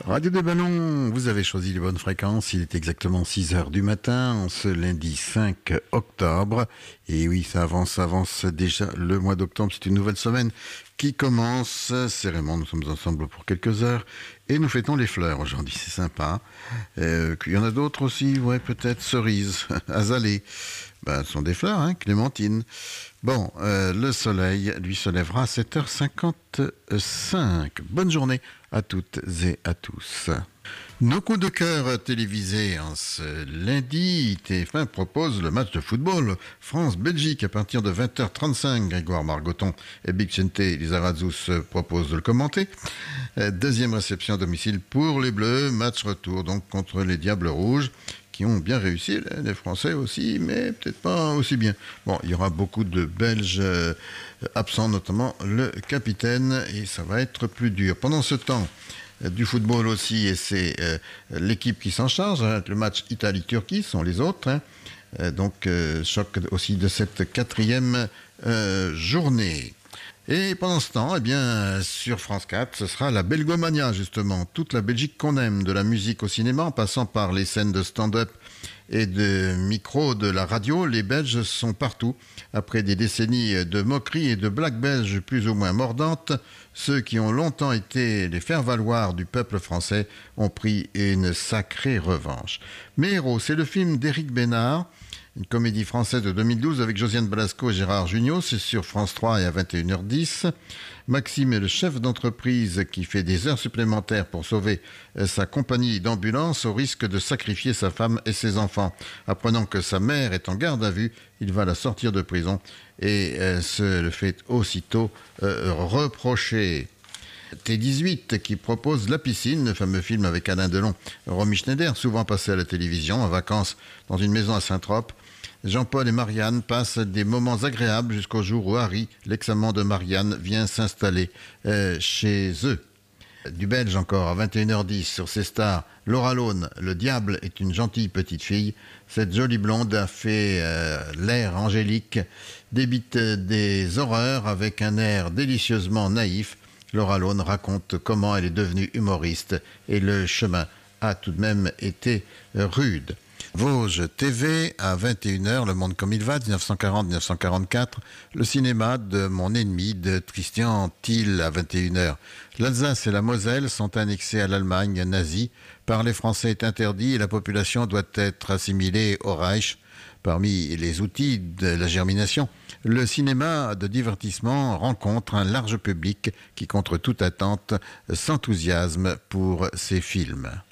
Radio des Ballons, vous avez choisi les bonnes fréquences. Il est exactement 6 heures du matin, ce lundi 5 octobre. Et oui, ça avance déjà le mois d'octobre. C'est une nouvelle semaine qui commence. C'est Raymond, nous sommes ensemble pour quelques heures. Et nous fêtons les fleurs aujourd'hui, c'est sympa. Il y en a d'autres aussi, ouais, peut-être cerises, azalées. Ce sont des fleurs, hein, clémentines. Bon, le soleil, lui, se lèvera à 7h55. Bonne journée à toutes et à tous. Nos coups de cœur télévisés en ce lundi, TF1 propose le match de football France-Belgique à partir de 20h35. Grégoire Margoton et Bixente Lizarazus proposent de le commenter. Deuxième réception à domicile pour les Bleus, match retour donc contre les Diables Rouges, qui ont bien réussi, les Français aussi, mais peut-être pas aussi bien. Bon, il y aura beaucoup de Belges absents, notamment le capitaine, et ça va être plus dur. Pendant ce temps, du football aussi, et c'est l'équipe qui s'en charge, hein, le match Italie-Turquie sont les autres, hein. Choc aussi de cette quatrième journée. Et pendant ce temps, sur France 4, ce sera la Belgomania, justement. Toute la Belgique qu'on aime, de la musique au cinéma, en passant par les scènes de stand-up et de micro de la radio, les Belges sont partout. Après des décennies de moqueries et de blagues belges plus ou moins mordantes, ceux qui ont longtemps été les faire-valoir du peuple français ont pris une sacrée revanche. Mais Héros, c'est le film d'Éric Bénard, une comédie française de 2012 avec Josiane Balasco et Gérard Jugnot, c'est sur France 3 et à 21h10. Maxime est le chef d'entreprise qui fait des heures supplémentaires pour sauver sa compagnie d'ambulance au risque de sacrifier sa femme et ses enfants. Apprenant que sa mère est en garde à vue, il va la sortir de prison et se le fait aussitôt reprocher. T18 qui propose La Piscine, le fameux film avec Alain Delon, Romy Schneider, souvent passé à la télévision, en vacances dans une maison à Saint-Trope. Jean-Paul et Marianne passent des moments agréables jusqu'au jour où Harry, l'ex-amant de Marianne, vient s'installer chez eux. Du belge encore, à 21h10, sur ces stars, Laura Lone, Le Diable est une gentille petite fille. Cette jolie blonde a fait l'air angélique, débite des horreurs avec un air délicieusement naïf. Laura Lone raconte comment elle est devenue humoriste et le chemin a tout de même été rude. Vosges TV à 21h, Le Monde comme il va, 1940-1944, le cinéma de Mon ennemi de Christian Thiel à 21h. L'Alsace et la Moselle sont annexées à l'Allemagne nazie. Parler français est interdit et la population doit être assimilée au Reich. Parmi les outils de la germination, le cinéma de divertissement rencontre un large public qui, contre toute attente, s'enthousiasme pour ses films.